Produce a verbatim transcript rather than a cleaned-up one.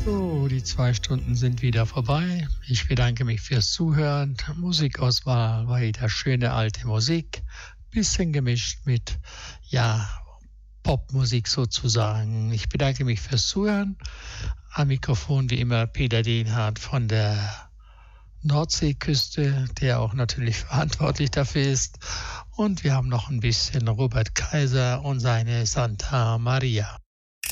So, die zwei Stunden sind wieder vorbei. Ich bedanke mich fürs Zuhören. Musikauswahl war wieder schöne alte Musik, bisschen gemischt mit, ja, Popmusik sozusagen. Ich bedanke mich fürs Zuhören. Am Mikrofon wie immer Peter Dienhardt von der Nordseeküste, der auch natürlich verantwortlich dafür ist. Und wir haben noch ein bisschen Robert Kaiser und seine Santa Maria.